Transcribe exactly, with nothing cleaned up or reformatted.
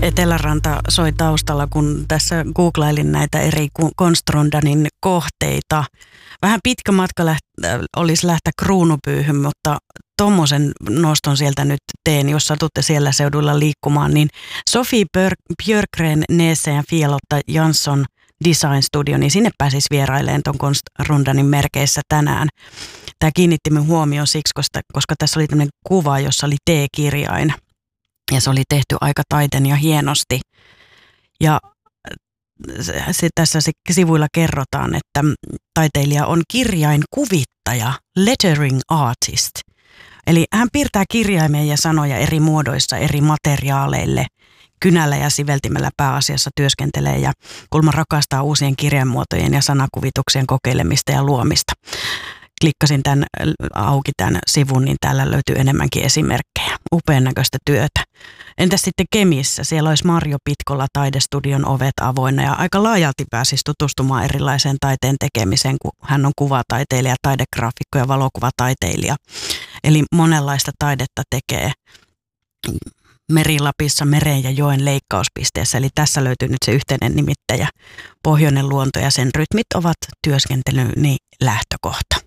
Eteläranta soi taustalla, kun tässä googlailin näitä eri Konstrundanin kohteita. Vähän pitkä matka läht- olisi lähteä Kruunupyyhyn, mutta tommosen noston sieltä nyt teen, jos satutte siellä seudulla liikkumaan, niin Sofie Björkgren, Nese ja Fialotta Jansson Design Studio, niin sinne pääsisi vierailemaan ton Konstrundanin merkeissä tänään. Tämä kiinnitti minun huomioon siksi, koska, koska tässä oli tämmöinen kuva, jossa oli T-kirjain. Ja se oli tehty aika taiten ja hienosti. Ja se, se, tässä se sivuilla kerrotaan, että taiteilija on kirjainkuvittaja, lettering artist. Eli hän piirtää kirjaimia ja sanoja eri muodoissa, eri materiaaleille. Kynällä ja siveltimellä pääasiassa työskentelee ja Kulma rakastaa uusien kirjainmuotojen ja sanakuvituksien kokeilemista ja luomista. Klikkasin tämän auki tämän sivun, niin täällä löytyy enemmänkin esimerkkejä. Upean näköistä työtä. Entäs sitten Kemissä? Siellä olisi Marjo Pitkola taidestudion ovet avoinna ja aika laajalti pääsisi tutustumaan erilaiseen taiteen tekemiseen, kun hän on kuvataiteilija, taidegraafikko ja valokuvataiteilija. Eli monenlaista taidetta tekee Meri-Lapissa meren ja joen leikkauspisteessä. Eli tässä löytyy nyt se yhteinen nimittäjä. Pohjoinen luonto ja sen rytmit ovat työskentelyni lähtökohta.